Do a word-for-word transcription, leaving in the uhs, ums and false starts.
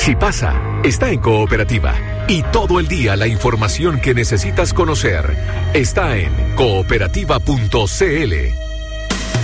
Si pasa, está en Cooperativa. Y todo el día la información que necesitas conocer está en cooperativa punto c l.